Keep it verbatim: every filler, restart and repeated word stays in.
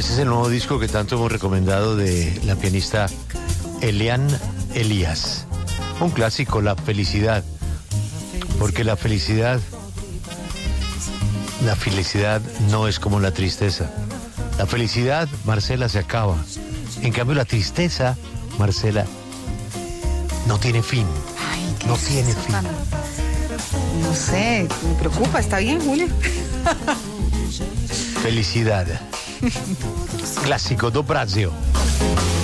Este es el nuevo disco que tanto hemos recomendado de la pianista Eliane Elias. Un clásico, La Felicidad. Porque la felicidad, la felicidad no es como la tristeza. La felicidad, Marcela, se acaba. En cambio, la tristeza, Marcela, no tiene fin. Ay, ¿qué no es tiene eso, fin. tan- No sé, me preocupa. ¿Está bien, Julio? Felicidad. Clásico do Brasil.